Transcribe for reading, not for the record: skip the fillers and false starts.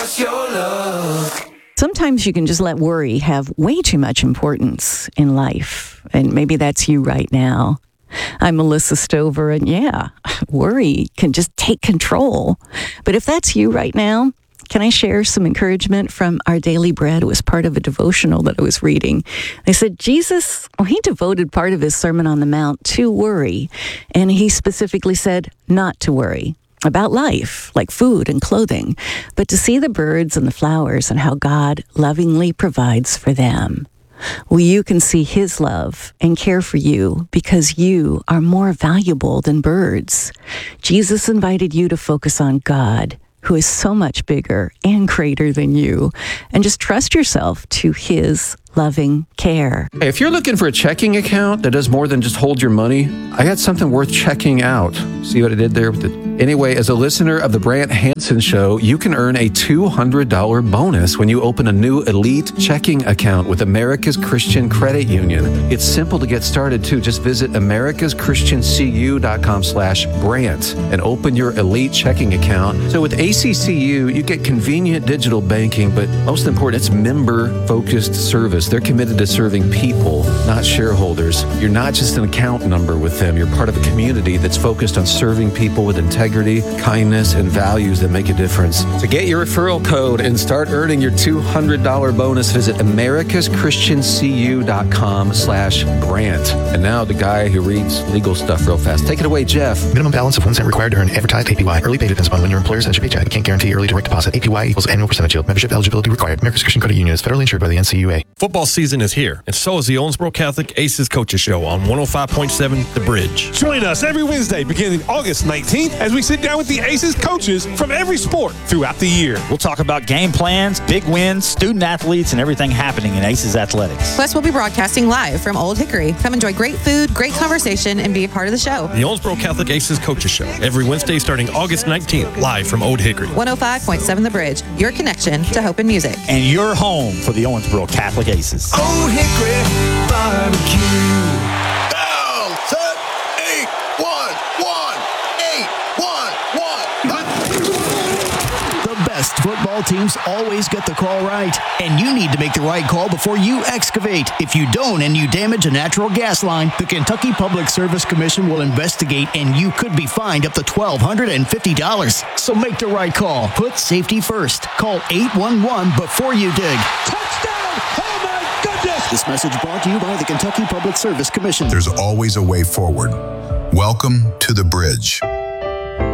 just your love. Sometimes you can just let worry have way too much importance in life. And maybe that's you right now. I'm Melissa Stover, and yeah, worry can just take control. But if that's you right now, can I share some encouragement from Our Daily Bread? It was part of a devotional that I was reading. They said Jesus, he devoted part of his Sermon on the Mount to worry. And he specifically said not to worry about life, like food and clothing, but to see the birds and the flowers and how God lovingly provides for them. Well, you can see his love and care for you because you are more valuable than birds. Jesus invited you to focus on God, who is so much bigger and greater than you, and just trust yourself to his loving care. Hey, if you're looking for a checking account that does more than just hold your money, I got something worth checking out. See what I did there? Anyway, as a listener of the Brant Hansen Show, you can earn a $200 bonus when you open a new elite checking account with America's Christian Credit Union. It's simple to get started, too. Just visit americaschristiancu.com/Brant and open your elite checking account. So with ACCU, you get convenient digital banking, but most important, it's member-focused service. They're committed to serving people, not shareholders. You're not just an account number with them. You're part of a community that's focused on serving people with integrity, kindness, and values that make a difference. To get your referral code and start earning your $200 bonus, visit americaschristiancu.com/Brant. And now the guy who reads legal stuff real fast. Take it away, Jeff. Minimum balance of 1 cent required to earn advertised APY. Early pay depends upon when your employer sends your paycheck. Can't guarantee early direct deposit. APY equals annual percentage yield. Membership eligibility required. America's Christian Credit Union is federally insured by the NCUA. Football season is here, and so is the Owensboro Catholic Aces Coaches Show on 105.7 The Bridge. Join us every Wednesday beginning August 19th as we sit down with the Aces coaches from every sport throughout the year. We'll talk about game plans, big wins, student athletes, and everything happening in Aces athletics. Plus, we'll be broadcasting live from Old Hickory. Come enjoy great food, great conversation, and be a part of the show. The Owensboro Catholic Aces Coaches Show, every Wednesday starting August 19th, live from Old Hickory. 105.7 The Bridge, your connection to hope and music. And your home for the Owensboro Catholic Aces. Old Hickory Barbecue. Down, set, 8-1-1-8-1-1. The best football teams always get the call right, and you need to make the right call before you excavate. If you don't and you damage a natural gas line, the Kentucky Public Service Commission will investigate, and you could be fined up to $1,250. So make the right call. Put safety first. Call 811 before you dig. Touchdown! Oh my goodness! This message brought to you by the Kentucky Public Service Commission. There's always a way forward. Welcome to The Bridge.